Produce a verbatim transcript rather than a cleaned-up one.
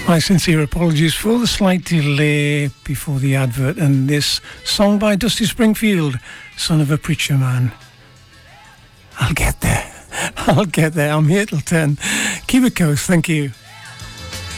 My sincere apologies for the slight delay before the advert and this song by Dusty Springfield, Son of a Preacher Man. I'll get there. I'll get there. I'm here till ten. Keep it close. Thank you.